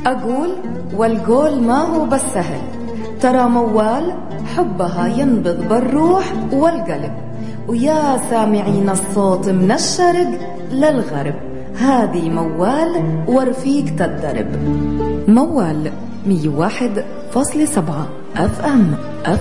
أقول والقول ما هو بس سهل، ترى موال حبها ينبض بالروح والقلب. ويا سامعين الصوت من الشرق للغرب، هذه موال ورفيق تدرب. موال 101.7 FM.